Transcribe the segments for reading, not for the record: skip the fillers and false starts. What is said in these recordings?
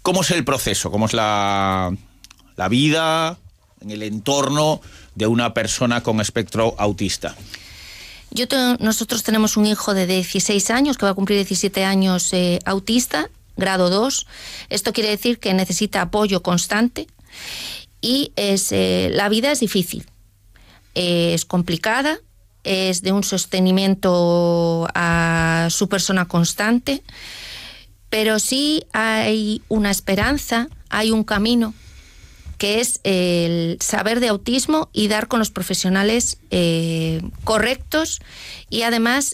¿Cómo es el proceso? ¿Cómo es la vida en el entorno de una persona con espectro autista? Nosotros tenemos un hijo de 16 años que va a cumplir 17 años autista, grado 2. Esto quiere decir que necesita apoyo constante y la vida es difícil, es complicada, es de un sostenimiento a su persona constante, pero sí hay una esperanza, hay un camino, que es el saber de autismo y dar con los profesionales correctos y además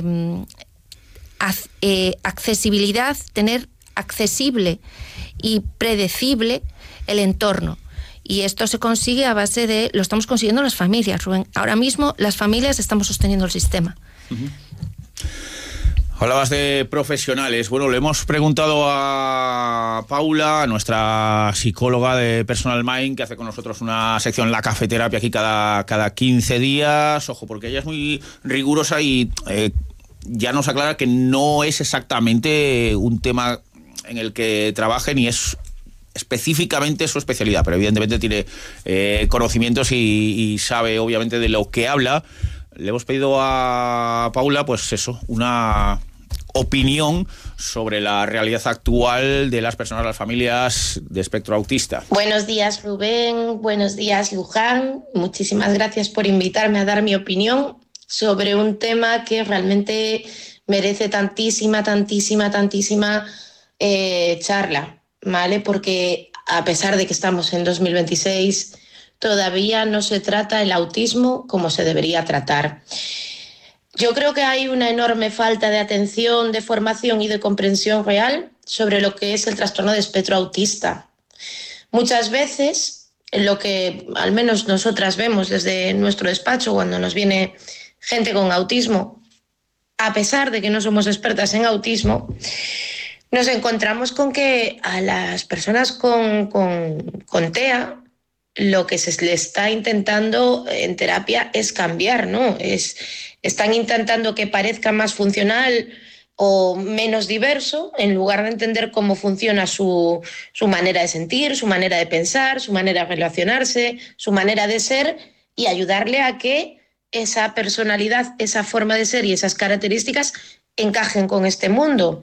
accesibilidad, tener accesible y predecible el entorno. Y esto se consigue a base lo estamos consiguiendo las familias, Rubén. Ahora mismo las familias estamos sosteniendo el sistema. Uh-huh. Hablabas de profesionales. Bueno, le hemos preguntado a Paula, nuestra psicóloga de Personal Mind, que hace con nosotros una sección La Cafeterapia aquí cada 15 días. Ojo, porque ella es muy rigurosa y ya nos aclara que no es exactamente un tema en el que trabaje ni es específicamente su especialidad, pero evidentemente tiene conocimientos y sabe obviamente de lo que habla. Le hemos pedido a Paula, pues eso, una opinión sobre la realidad actual de las personas, las familias de espectro autista. Buenos días, Rubén. Buenos días, Luján. Muchísimas gracias por invitarme a dar mi opinión sobre un tema que realmente merece tantísima charla, ¿vale? Porque a pesar de que estamos en 2026, todavía no se trata el autismo como se debería tratar. Yo creo que hay una enorme falta de atención, de formación y de comprensión real sobre lo que es el trastorno de espectro autista. Muchas veces, lo que al menos nosotras vemos desde nuestro despacho cuando nos viene gente con autismo, a pesar de que no somos expertas en autismo, nos encontramos con que a las personas con TEA lo que se le está intentando en terapia es cambiar, ¿no? Están intentando que parezca más funcional o menos diverso, en lugar de entender cómo funciona su manera de sentir, su manera de pensar, su manera de relacionarse, su manera de ser, y ayudarle a que esa personalidad, esa forma de ser y esas características encajen con este mundo.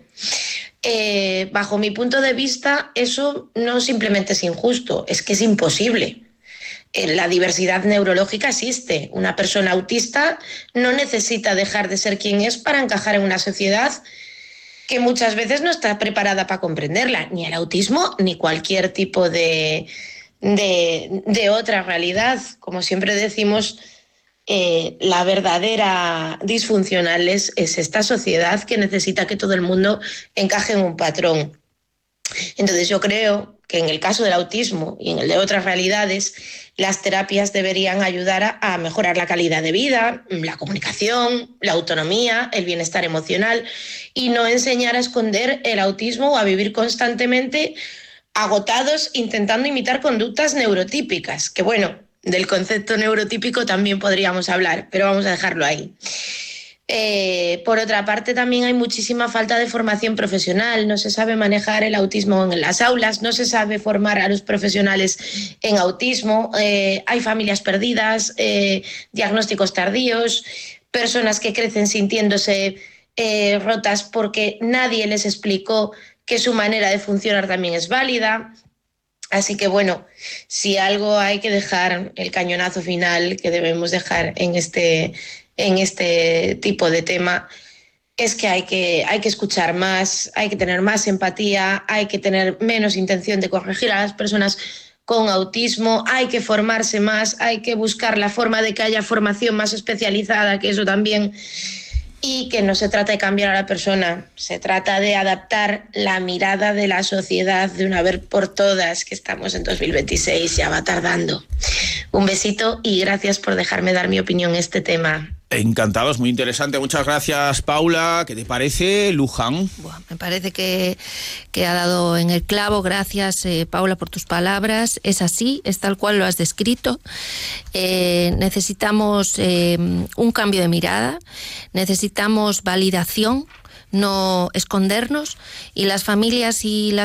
Bajo mi punto de vista, eso no simplemente es injusto, es que es imposible. La diversidad neurológica existe. Una persona autista no necesita dejar de ser quien es para encajar en una sociedad que muchas veces no está preparada para comprenderla, ni el autismo ni cualquier tipo de otra realidad. Como siempre decimos, la verdadera disfuncional es esta sociedad que necesita que todo el mundo encaje en un patrón. Entonces yo creo que en el caso del autismo y en el de otras realidades, las terapias deberían ayudar a mejorar la calidad de vida, la comunicación, la autonomía, el bienestar emocional, y no enseñar a esconder el autismo o a vivir constantemente agotados intentando imitar conductas neurotípicas, que bueno, del concepto neurotípico también podríamos hablar, pero vamos a dejarlo ahí. Por otra parte, también hay muchísima falta de formación profesional. No se sabe manejar el autismo en las aulas, no se sabe formar a los profesionales en autismo, hay familias perdidas, diagnósticos tardíos, personas que crecen sintiéndose rotas porque nadie les explicó que su manera de funcionar también es válida. Así que bueno, si algo hay que dejar, el cañonazo final que debemos dejar en este tipo de tema, es que hay que escuchar más, hay que tener más empatía, hay que tener menos intención de corregir a las personas con autismo, hay que formarse más, hay que buscar la forma de que haya formación más especializada, que eso también, y que no se trata de cambiar a la persona, se trata de adaptar la mirada de la sociedad de una vez por todas, que estamos en 2026, ya va tardando. Un besito y gracias por dejarme dar mi opinión en este tema. Encantados, muy interesante. Muchas gracias, Paula. ¿Qué te parece, Luján? Bueno, me parece que ha dado en el clavo. Gracias, Paula, por tus palabras. Es así, es tal cual lo has descrito. Necesitamos un cambio de mirada, necesitamos validación, no escondernos, y las familias y las